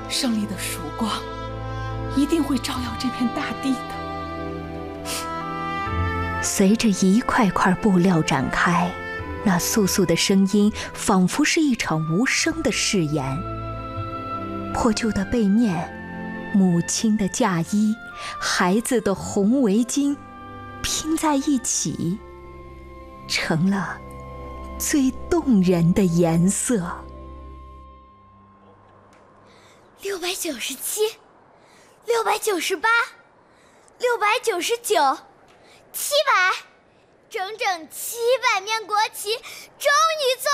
胜利的曙光一定会照耀这片大地的。 随着一块块布料展开，那簌簌的声音仿佛是一场无声的誓言。破旧的被面，母亲的嫁衣，孩子的红围巾，拼在一起，成了最动人的颜色。 697、698、699、700，整整700面国旗终于做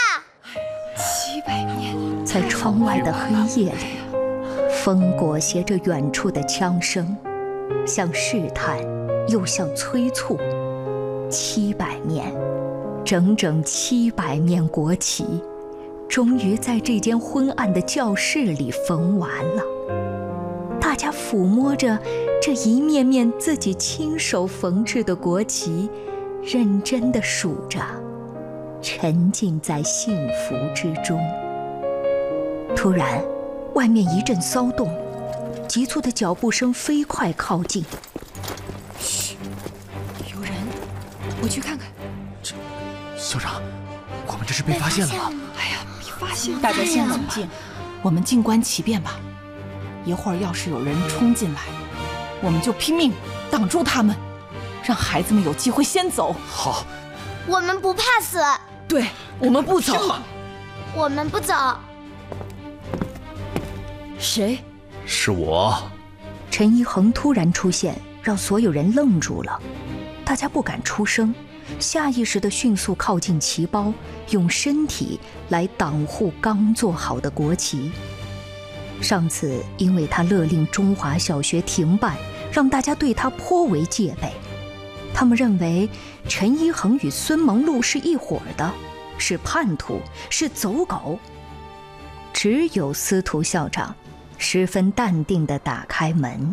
完了。 700面， 在窗外的黑夜里，风裹挟着远处的枪声，像试探，又像催促。700面，整整700面国旗，终于在这间昏暗的教室里缝完了。大家抚摸着这一面面自己亲手缝制的国旗，认真地数着，沉浸在幸福之中。突然，外面一阵骚动，急促的脚步声飞快靠近。 嘘，有人，我去看看。 校长，我们这是被发现了吗？ 哎呀，被发现！大家先冷静，我们静观其变吧。一会儿要是有人冲进来，我们就拼命挡住他们，让孩子们有机会先走。 好， 我们不怕死。 对，我们不走。 我们不走。 谁？ 是我。 陈一恒突然出现，让所有人愣住了。大家不敢出声，下意识地迅速靠近旗包，用身体来挡护刚做好的国旗。上次因为他勒令中华小学停办，让大家对他颇为戒备。他们认为陈一恒与孙蒙路是一伙的，是叛徒，是走狗。只有司徒校长十分淡定地打开门。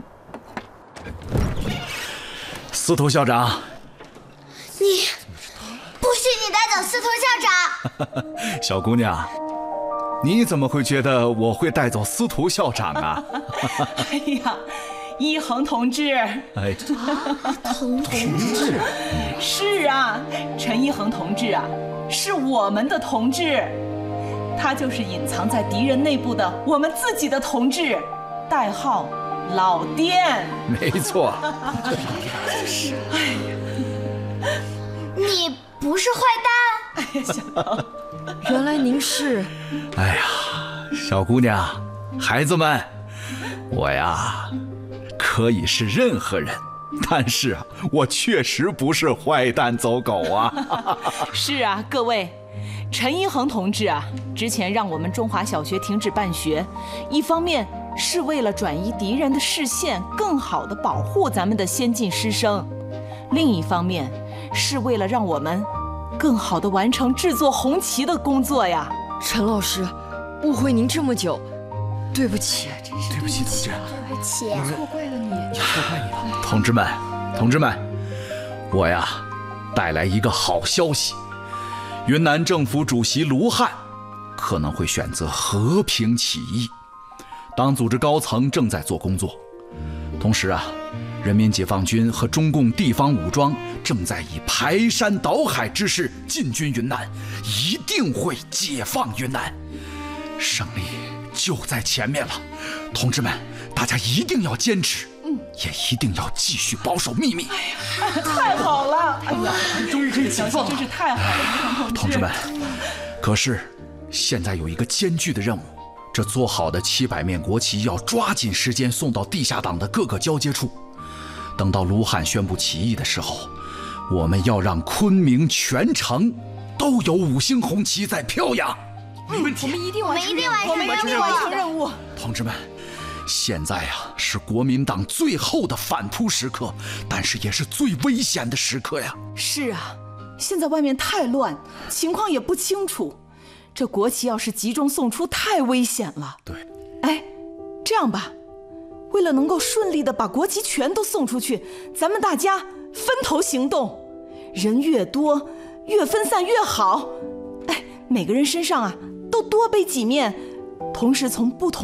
司徒校长， 你不许你带走司徒校长。 小姑娘，你怎么会觉得我会带走司徒校长啊？ 哎呀，一恒同志。 哎， 同志。 是啊，陈一恒同志啊，是我们的同志。他就是隐藏在敌人内部的我们自己的同志，代号老颠。 没错。 是。哎呀， 你不是坏蛋？ 哎呀，小桃， 原来您是…… 哎呀，小姑娘，孩子们，我呀，可以是任何人，但是啊，我确实不是坏蛋走狗啊。 是啊，各位。陈一恒同志啊，之前让我们中华小学停止办学，一方面是为了转移敌人的视线，更好地保护咱们的先进师生；另一方面是为了让我们更好地完成制作红旗的工作呀。 陈老师，误会您这么久，对不起。 对不起，同志， 对不起， 错怪了你。 错怪你了。同志们，我呀，带来一个好消息。云南政府主席卢汉可能会选择和平起义，党组织高层正在做工作。同时啊，人民解放军和中共地方武装正在以排山倒海之势进军云南，一定会解放云南，胜利就在前面了。同志们，大家一定要坚持，也一定要继续保守秘密。 哎呀，太好了！哎呀， 终于可以解放了， 真是太好了， 同志们。可是现在有一个艰巨的任务，这做好的700面国旗要抓紧时间送到地下党的各个交接处。等到卢汉宣布起义的时候，我们要让昆明全城都有5星红旗在飘扬。没问题， 我们一定完成任务。 同志们，现在啊是国民党最后的反扑时刻，但是也是最危险的时刻呀。 是啊，现在外面太乱，情况也不清楚，这国旗要是集中送出，太危险了。 对， 哎，这样吧，为了能够顺利的把国旗全都送出去，咱们大家分头行动，人越多越分散越好。哎，每个人身上啊都多背几面，同时从不同